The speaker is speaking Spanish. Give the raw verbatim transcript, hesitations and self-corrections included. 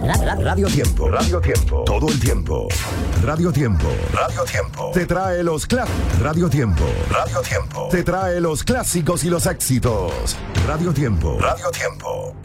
Radio Tiempo, Radio Tiempo, todo el tiempo. Radio Tiempo, Radio Tiempo, te trae los clásicos. Radio Tiempo, Radio Tiempo, te trae los clásicos y los éxitos. Radio Tiempo, Radio Tiempo.